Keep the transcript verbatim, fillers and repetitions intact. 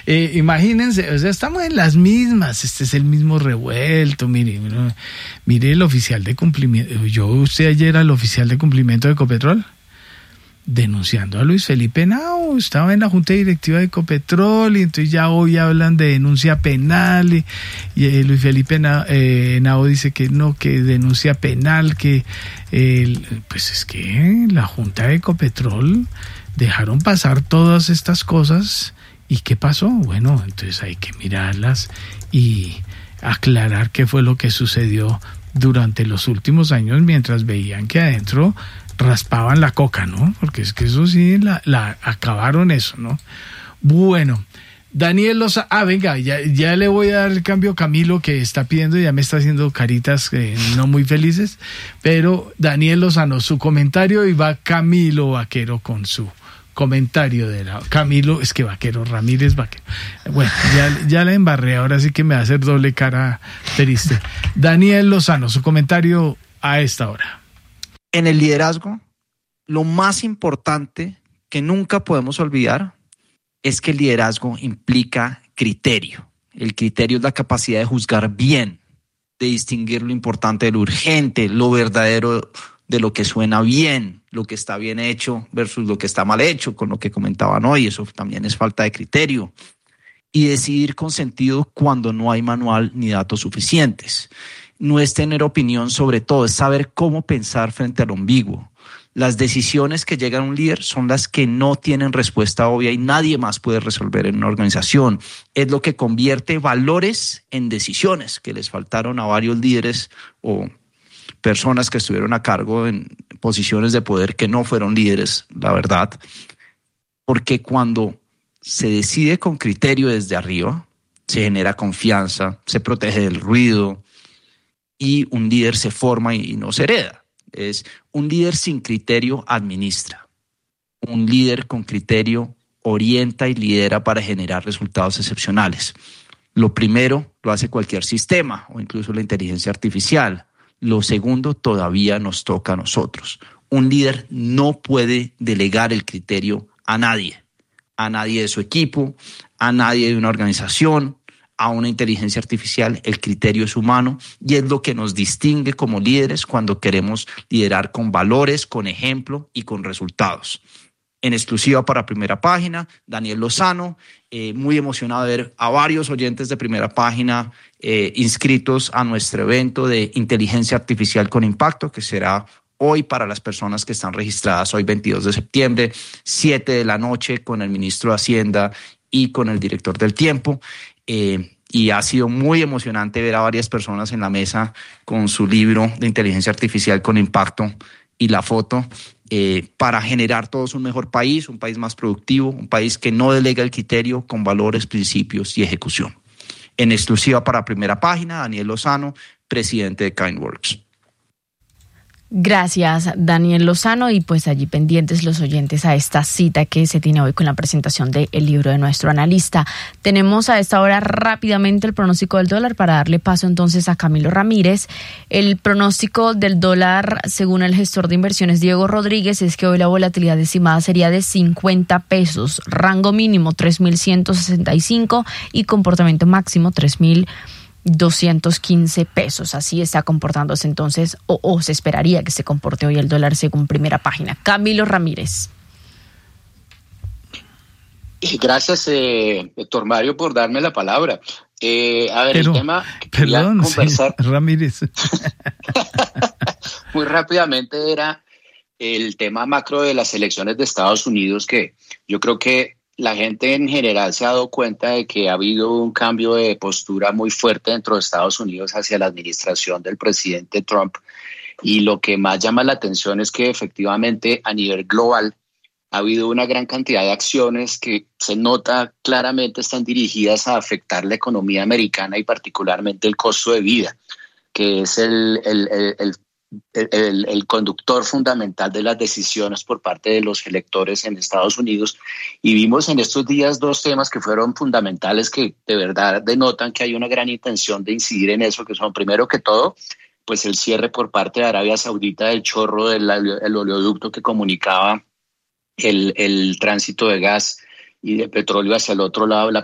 Eh, imagínense, o sea, estamos en las mismas, este es el mismo revuelto, mire, mire, mire el oficial de cumplimiento, yo usted ayer al oficial de cumplimiento de Ecopetrol, denunciando a Luis Felipe Henao, estaba en la junta directiva de Ecopetrol y entonces ya hoy hablan de denuncia penal y, y eh, Luis Felipe Henao, eh, Henao dice que no, que denuncia penal, que eh, pues es que la junta de Ecopetrol dejaron pasar todas estas cosas y ¿qué pasó? Bueno, entonces hay que mirarlas y aclarar qué fue lo que sucedió durante los últimos años mientras veían que adentro raspaban la coca, ¿no? Porque es que eso sí, la, la acabaron eso, ¿no? Bueno, Daniel Lozano, ah, venga, ya, ya le voy a dar el cambio a Camilo que está pidiendo, ya me está haciendo caritas eh, no muy felices, pero Daniel Lozano, su comentario y va Camilo Vaquero con su comentario de la... Camilo, es que Vaquero, Ramírez Vaquero. Bueno, ya, ya la embarré, ahora sí que me va a hacer doble cara triste. Daniel Lozano, su comentario a esta hora. En el liderazgo, lo más importante que nunca podemos olvidar es que el liderazgo implica criterio. El criterio es la capacidad de juzgar bien, de distinguir lo importante de lo urgente, lo verdadero de lo que suena bien, lo que está bien hecho versus lo que está mal hecho, con lo que comentaban hoy. Eso también es falta de criterio. Y decidir con sentido cuando no hay manual ni datos suficientes. No es tener opinión sobre todo, es saber cómo pensar frente al ambiguo. Las decisiones que llegan a un líder son las que no tienen respuesta obvia y nadie más puede resolver en una organización. Es lo que convierte valores en decisiones, que les faltaron a varios líderes o personas que estuvieron a cargo en posiciones de poder que no fueron líderes, la verdad. Porque cuando se decide con criterio desde arriba, se genera confianza, se protege del ruido, y un líder se forma y no se hereda. Es un líder sin criterio administra. Un líder con criterio orienta y lidera para generar resultados excepcionales. Lo primero lo hace cualquier sistema o incluso la inteligencia artificial. Lo segundo todavía nos toca a nosotros. Un líder no puede delegar el criterio a nadie. A nadie de su equipo, a nadie de una organización, a una inteligencia artificial. El criterio es humano y es lo que nos distingue como líderes cuando queremos liderar con valores, con ejemplo y con resultados. En exclusiva para Primera Página, Daniel Lozano, eh, muy emocionado de ver a varios oyentes de Primera Página eh, inscritos a nuestro evento de inteligencia artificial con impacto, que será hoy para las personas que están registradas, hoy veintidós de septiembre, siete de la noche, con el ministro de Hacienda y con el director del Tiempo. Eh, y ha sido muy emocionante ver a varias personas en la mesa con su libro de inteligencia artificial con impacto y la foto eh, para generar todos un mejor país, un país más productivo, un país que no delega el criterio con valores, principios y ejecución. En exclusiva para Primera Página, Daniel Lozano, presidente de KindWorks. Gracias, Daniel Lozano, y pues allí pendientes los oyentes a esta cita que se tiene hoy con la presentación del libro de nuestro analista. Tenemos a esta hora rápidamente el pronóstico del dólar para darle paso entonces a Camilo Ramírez. El pronóstico del dólar, según el gestor de inversiones Diego Rodríguez, es que hoy la volatilidad estimada sería de cincuenta pesos, rango mínimo tres mil ciento sesenta y cinco y comportamiento máximo tres mil doscientos quince pesos. Así está comportándose entonces, o, o se esperaría que se comporte hoy el dólar según Primera Página. Camilo Ramírez. Gracias, eh, doctor Mario, por darme la palabra. Eh, a ver, Pero, el tema que perdón, quería conversar Ramírez. muy rápidamente era el tema macro de las elecciones de Estados Unidos, que yo creo que la gente en general se ha dado cuenta de que ha habido un cambio de postura muy fuerte dentro de Estados Unidos hacia la administración del presidente Trump. Y lo que más llama la atención es que efectivamente a nivel global ha habido una gran cantidad de acciones que se nota claramente están dirigidas a afectar la economía americana y particularmente el costo de vida, que es el, el, el, el El, el conductor fundamental de las decisiones por parte de los electores en Estados Unidos. Y vimos en estos días dos temas que fueron fundamentales, que de verdad denotan que hay una gran intención de incidir en eso, que son, primero que todo, pues el cierre por parte de Arabia Saudita del chorro del el oleoducto que comunicaba el, el tránsito de gas y de petróleo hacia el otro lado, la